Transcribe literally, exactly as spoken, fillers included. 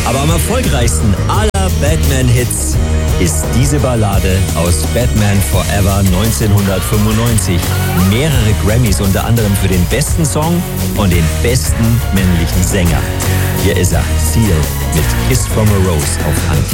Aber am erfolgreichsten aller Batman-Hits ist diese Ballade aus Batman Forever neunzehnhundertfünfundneunzig. Mehrere Grammys, unter anderem für den besten Song und den besten männlichen Sänger. Hier ist er, Seal mit Kiss from a Rose auf Hand.